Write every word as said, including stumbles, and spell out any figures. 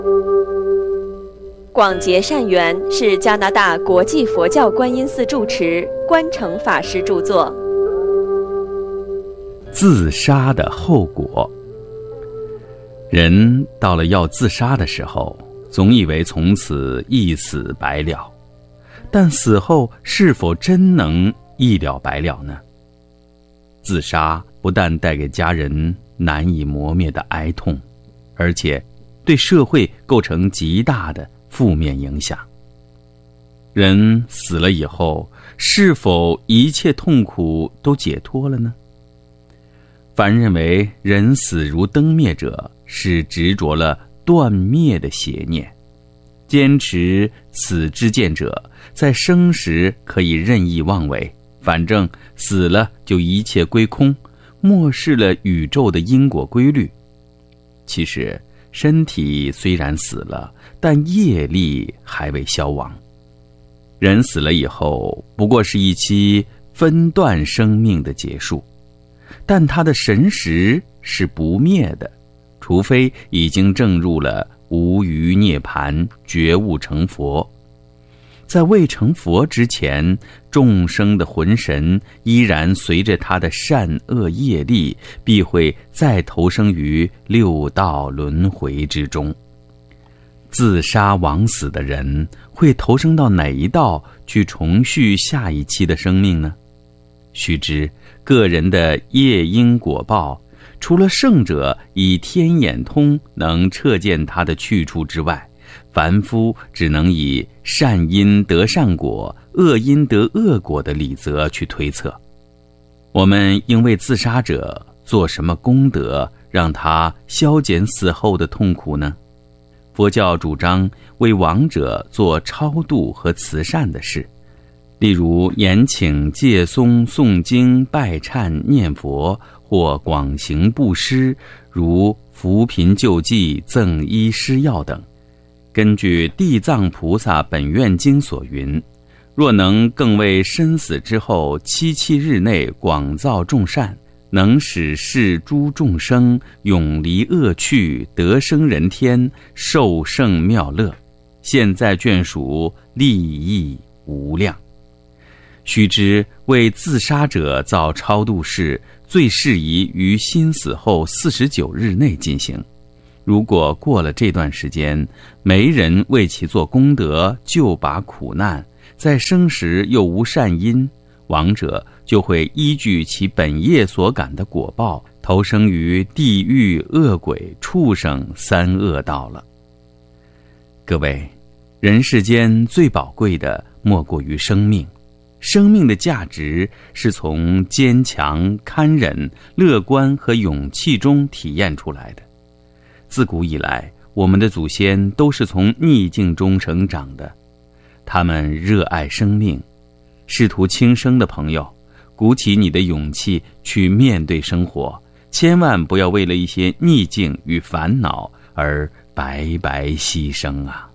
广结善缘是加拿大国际佛教观音寺住持观诚法师著作。 自杀的后果。人到了要自杀的时候，总以为从此一死百了，但死后是否真能一了百了呢？自杀不但带给家人难以磨灭的哀痛，而且对社会构成极大的负面影响。人死了以后，是否一切痛苦都解脱了呢？凡认为人死如灯灭者，是执着了断灭的邪念。坚持此之见者，在生时可以任意妄为，反正死了就一切归空，漠视了宇宙的因果规律。其实身体虽然死了，但业力还未消亡。人死了以后，不过是一期分段生命的结束，但他的神识是不灭的，除非已经证入了无余涅槃，觉悟成佛。在未成佛之前，众生的魂神依然随着他的善恶业力，必会再投生于六道轮回之中。自杀枉死的人会投生到哪一道去重续下一期的生命呢？须知个人的业因果报，除了圣者以天眼通能彻见他的去处之外，凡夫只能以善因得善果，恶因得恶果的理则去推测。我们应为自杀者做什么功德，让他消减死后的痛苦呢？佛教主张为亡者做超度和慈善的事，例如延请戒诵诵经拜忏念佛，或广行布施，如扶贫救济赠医施药等。根据地藏菩萨本愿经所云，若能更为身死之后七七日内广造众善，能使世诸众生永离恶趣，得生人天，受胜妙乐，现在眷属利益无量。须知为自杀者造超度事，最适宜于心死后四十九日内进行。如果过了这段时间，没人为其做功德，救拔苦难，在生时又无善因，亡者就会依据其本业所感的果报，投生于地狱、恶鬼、畜生三恶道了。各位，人世间最宝贵的莫过于生命，生命的价值是从坚强、堪忍、乐观和勇气中体验出来的。自古以来，我们的祖先都是从逆境中成长的，他们热爱生命。试图轻生的朋友，鼓起你的勇气去面对生活，千万不要为了一些逆境与烦恼而白白牺牲啊！